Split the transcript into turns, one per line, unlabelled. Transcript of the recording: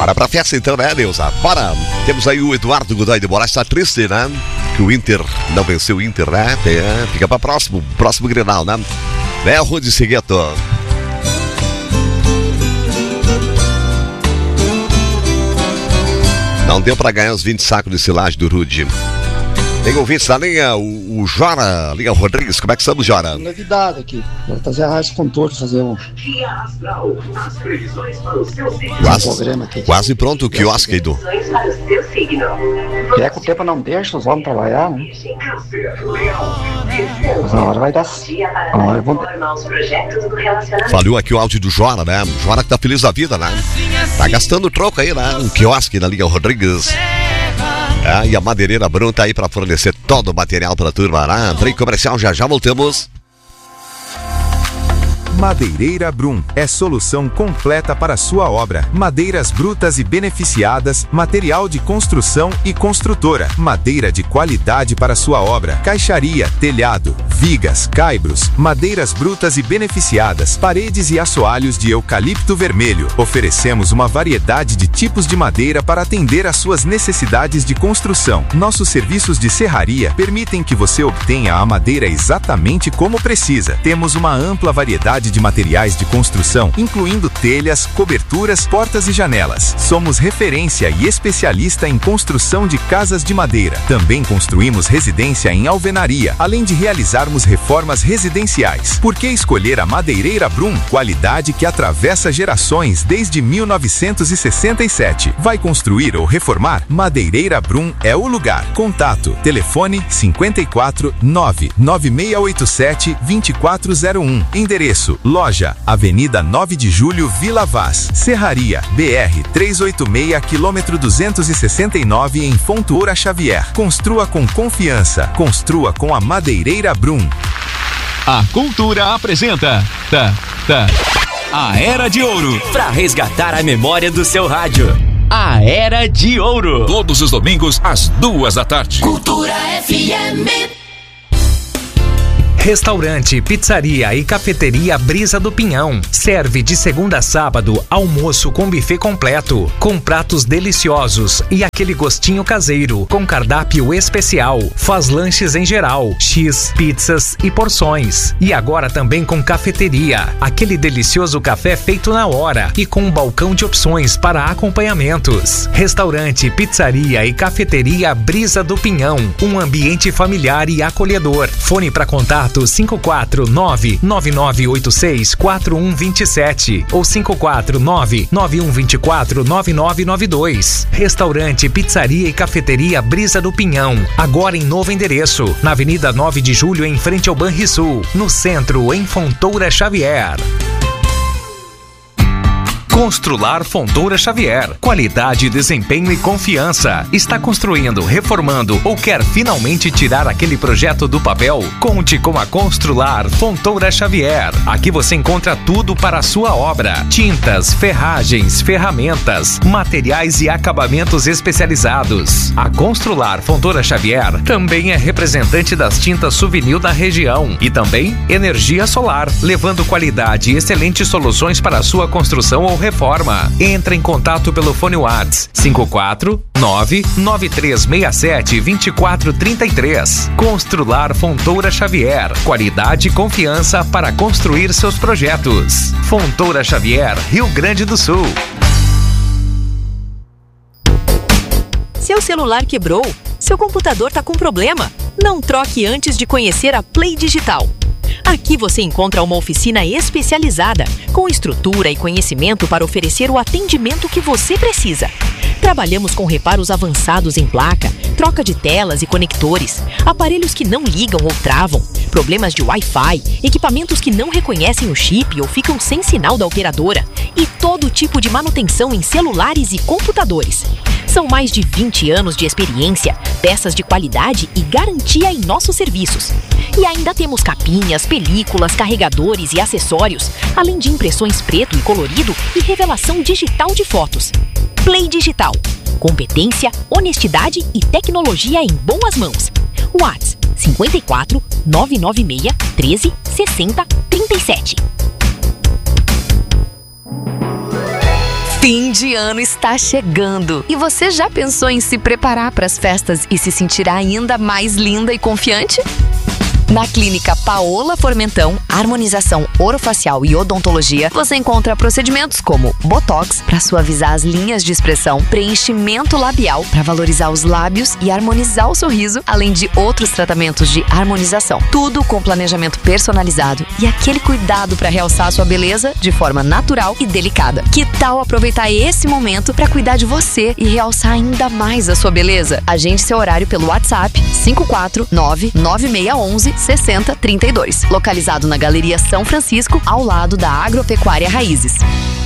Bora pra festa então, né, Neuza? Bora! Temos aí o Eduardo Godoy de Moraes, tá triste, né? Que o Inter não venceu o Inter, né? Fica pra próximo Grenal, né? Rudy Segueto. Não deu pra ganhar os 20 sacos de silagem do Rudy. Tem ouvintes na linha, o Jora, linha Rodrigues, como é que estamos, Jora?
Novidade aqui, vou fazer a Rádio Contorno, fazer um programa aqui.
Quase pronto o quiosque, Edu.
É que o tempo não deixa os homens trabalhar, né? Mas a hora vai dar.
Falhou aqui o áudio do Jora, né? O Jora que tá feliz da vida, né? Tá gastando troco aí, né? Um quiosque na linha Rodrigues. E a Madeireira Brum tá aí pra fornecer todo o material pra turma, né? Break comercial, já voltamos.
Madeireira Brum é solução completa para sua obra. Madeiras brutas e beneficiadas, material de construção e construtora. Madeira de qualidade para sua obra. Caixaria, telhado, vigas, caibros, madeiras brutas e beneficiadas, paredes e assoalhos de eucalipto vermelho. Oferecemos uma variedade de tipos de madeira para atender às suas necessidades de construção. Nossos serviços de serraria permitem que você obtenha a madeira exatamente como precisa. Temos uma ampla variedade de materiais de construção, incluindo telhas, coberturas, portas e janelas. Somos referência e especialista em construção de casas de madeira. Também construímos residência em alvenaria, além de realizarmos reformas residenciais. Por que escolher a Madeireira Brum? Qualidade que atravessa gerações desde 1967. Vai construir ou reformar? Madeireira Brum é o lugar. Contato: telefone 54 99687 2401. Endereço: loja Avenida 9 de Julho, Vila Vaz. Serraria BR 386, quilômetro 269, em Fontoura Xavier. Construa com confiança. Construa com a Madeireira Brum.
A Cultura apresenta A Era de Ouro,
para resgatar a memória do seu rádio. A Era de Ouro,
todos os domingos às 14h.
Cultura FM.
Restaurante, pizzaria e cafeteria Brisa do Pinhão. Serve de segunda a sábado almoço com buffet completo, com pratos deliciosos e aquele gostinho caseiro, com cardápio especial. Faz lanches em geral, X, pizzas e porções. E agora também com cafeteria, aquele delicioso café feito na hora e com um balcão de opções para acompanhamentos. Restaurante, pizzaria e cafeteria Brisa do Pinhão. Um ambiente familiar e acolhedor. Fone para contato 549-9986-4127 ou 549-9124-9992. Restaurante, pizzaria e cafeteria Brisa do Pinhão. Agora em novo endereço, na Avenida 9 de Julho, em frente ao Banrisul. No centro, em Fontoura Xavier. Constrular Fontoura Xavier. Qualidade, desempenho e confiança. Está construindo, reformando ou quer finalmente tirar aquele projeto do papel? Conte com a Constrular Fontoura Xavier. Aqui você encontra tudo para a sua obra: tintas, ferragens, ferramentas, materiais e acabamentos especializados. A Constrular Fontoura Xavier também é representante das tintas Souvenir da região e também energia solar, levando qualidade e excelentes soluções para a sua construção ou reforma. Entre em contato pelo fone WhatsApp 549-9367-2433. Constrular Fontoura Xavier. Qualidade e confiança para construir seus projetos. Fontoura Xavier, Rio Grande do Sul.
Seu celular quebrou? Seu computador está com problema? Não troque antes de conhecer a Play Digital. Aqui você encontra uma oficina especializada, com estrutura e conhecimento para oferecer o atendimento que você precisa. Trabalhamos com reparos avançados em placa, troca de telas e conectores, aparelhos que não ligam ou travam, problemas de Wi-Fi, equipamentos que não reconhecem o chip ou ficam sem sinal da operadora e todo tipo de manutenção em celulares e computadores. São mais de 20 anos de experiência, peças de qualidade e garantia em nossos serviços. E ainda temos capinhas, películas, carregadores e acessórios, além de impressões preto e colorido e revelação digital de fotos. Play Digital. Competência, honestidade e tecnologia em boas mãos. WhatsApp 54 996 13 60 37. Fim de ano está chegando e você já pensou em se preparar para as festas e se sentir ainda mais linda e confiante? Na Clínica Paola Formentão, harmonização orofacial e odontologia, você encontra procedimentos como botox para suavizar as linhas de expressão, preenchimento labial para valorizar os lábios e harmonizar o sorriso, além de outros tratamentos de harmonização. Tudo com planejamento personalizado e aquele cuidado para realçar a sua beleza de forma natural e delicada. Que tal aproveitar esse momento para cuidar de você e realçar ainda mais a sua beleza? Agende seu horário pelo WhatsApp 549-9611 6032, localizado na Galeria São Francisco, ao lado da Agropecuária Raízes.